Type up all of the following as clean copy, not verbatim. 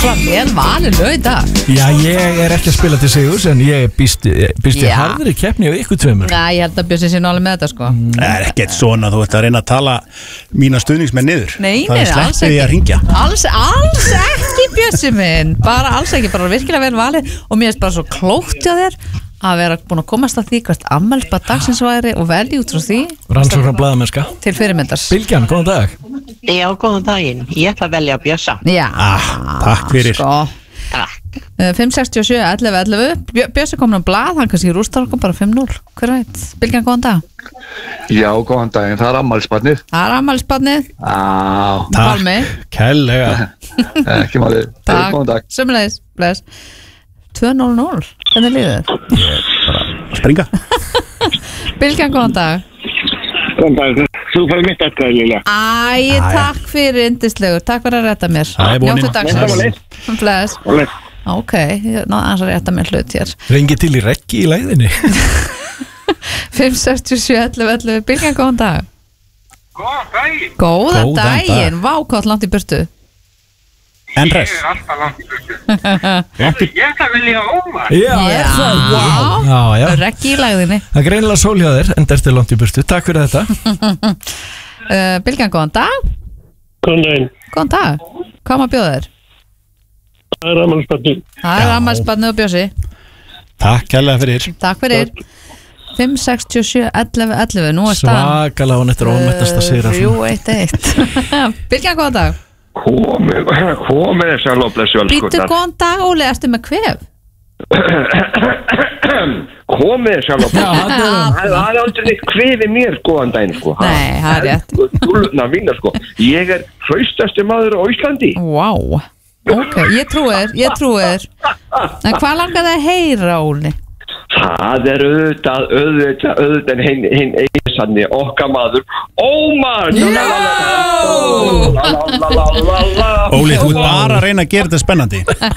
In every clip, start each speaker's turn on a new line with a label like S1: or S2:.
S1: bara vel valið lög í dag.
S2: Já, ég er ekki að spila til sigurs en ég býst ég harðri keppni á ykkur tveimur.
S1: Nei, ég held að Bjössi sé nálega með þetta sko.
S3: Það er ekkert svona, þú ert að reyna að tala mína stuðningsmenn niður.
S1: Nei,
S3: það er
S1: alls
S3: sleppið
S1: ekki.
S3: að ringja.
S1: Alls ekki Bjössi minn. Bara alls ekki, bara virkilega vel valið. Og mér finnst bara svo klókt hjá þér að vera búin að komast að því hvert afmælisbarn dagsins væri og velja út frá því
S2: Rannsóknar blaðamennska
S1: til fyrirmyndar.
S2: Bylgjan, góðan dag.
S4: Já, góðan daginn. Ég ætla að velja Bjössa.
S1: Já,
S3: takk fyrir.
S1: Sko. 567 11 Bjössi komin á blað, hann kannski rústar okkur bara 5-0, hver veit. Bylgjan, góðan dag.
S5: Já, góðan daginn, það er afmælisbarnið.
S1: Það er afmælisbarnið. Pálmi.
S3: Kærlega.
S5: Ekki málið.
S1: Takk,
S5: góðan dag.
S1: sömuleiðis, bless. 2-0-0, hvernig líður þér?
S3: Ég bara springa.
S1: Bylgjan, góðan dag.
S6: Góðan dag, þú farið mitt atkvæði, Lilja.
S1: Æ, takk fyrir yndislegur, takk fyrir að rétta mér.
S3: Það er vonin.
S1: Njóttu dagsins. Bless. Ok, aðeins að rétta mér hlut hér.
S2: Rengi til í reggi í læðinni.
S1: 567 11 Bylgjan, góðan dag.
S6: Góðan daginn.
S1: Góðan daginn, vá, hvað langt í burtu.
S3: En res.
S6: Ég er alltaf langt í burtu. Ég ætla að velja Ómar.
S2: Já, er það? Já.
S1: Reggi í læðinni.
S2: Það er greinilega sól hjá þér, en þetta er langt í burtu. Takk fyrir þetta.
S1: Bylgjan, góðan dag.
S6: Góðan daginn.
S1: Góðan dag. Hvað má bjóða þér?
S6: Það er afmælisbarnið.
S1: Það er afmælisbarnið og Bjössi.
S3: Takk kærlega fyrir.
S1: Takk fyrir. 567 11 nú er staðan
S2: svakalega hún eftir ómettast að sigra
S1: 3-1 Bylgjan, góðan dag.
S6: Komið þess að lofblessu
S1: Býttu, góðan dag, Óli, ertu með kvef?
S6: Komið þess að lofblessu. Það er aldrei neitt kvefi mér, góðan daginn, sko.
S1: Nei, það er rétt.
S6: Dúlluna mína, sko. Ég er hraustasti maður á Íslandi.
S1: Vá, ok, ég trúi þér. En hvað langar það að heyra, Óli?
S6: Það er auðvitað hinn eiginsanni okkar maður Ómar.
S3: Óli, þú ert bara að reyna að gera þetta spennandi.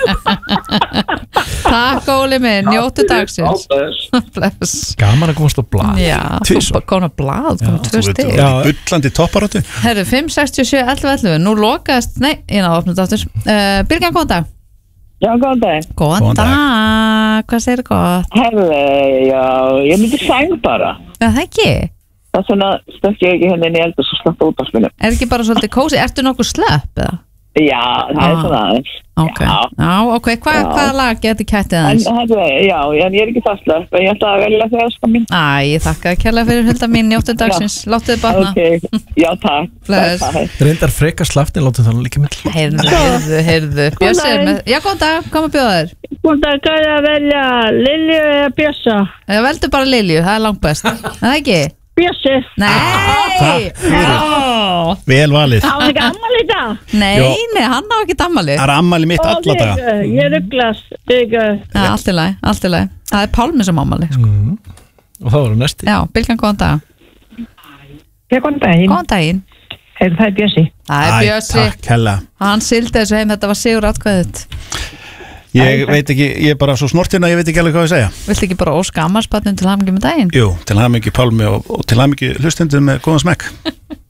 S1: Takk, Óli minn, njóttu dagsins. Bless.
S2: Gaman að komast á blað.
S1: Já, þú kom á blað, kom 2 stig.
S3: Bullandi topparóttu.
S1: Herru, 567 11 nú lokaðist, nei, ég náðu að opna þetta aftur. Bylgjan, góðan dag.
S7: Já, góðan dag.
S1: Góðan dag, hvað segir gott?
S7: Herðu, já, ég myndi sæng bara.
S1: Já, það ekki?
S7: Það er svona, stökk ég ekki henni inn í eldur svo slappt út af spilum.
S1: Er ekki bara svolítið kósi, ertu nokkuð slöpp eða?
S7: Já, það er svona aðeins.
S1: Ok, já, ok, hvaða lag getur kættið aðeins?
S7: Herðu, já, en ég er ekki það slöpp, ég ætla að velja þegar sko mín.
S1: Æ, ég þakka að kærlega fyrir Hulda mín, njóttu dagsins, láttu þið batna.
S7: Ok, já, takk.
S1: Bless.
S2: Reyndar frekar slaftin, láttu þannig líka mitt.
S1: Heyrðu, Bjössi er með, já, góðan dag, kom að bjóða þér.
S7: Góðan dag, hvað er að velja, Lilju eða Bjössa?
S1: Veldu bara Lilju, það er langt best, það ekki?
S7: Bjössi.
S1: Nei,
S3: vel valið.
S7: Það var ekki ammali í dag?
S1: Nei, hann á ekki ammali.
S3: Það er ammali mitt alla daga.
S7: Ég rugglast,
S1: allt í lagi. Það er Pálmi sem ammali sko.
S2: Og þá erum næsti.
S1: Já, Bylgjan, góðan dag.
S7: Já, góðan daginn.
S1: Góðan daginn.
S7: Það er Bjössi.
S1: Það er Bjössi.
S3: Takk hella.
S1: Hann sildi þessu heim, þetta var sigur atkvæðið.
S3: Ég veit ekki, ég er bara svo snortinn að ég veit ekki alveg hvað ég segja.
S1: Viltu ekki bara óska ammarsbarninu til hamingju með daginn?
S3: Jú, til hamingju Pálmi og til hamingju hlustendum með góðan smekk.